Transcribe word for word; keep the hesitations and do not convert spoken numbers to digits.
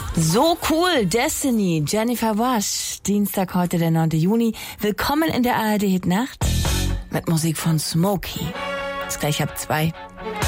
So cool, Destiny, Jennifer Wash. Dienstag, heute der neunte Juni. Willkommen in der A R D Hit Nacht mit Musik von Smokey. Ist gleich ab zwei.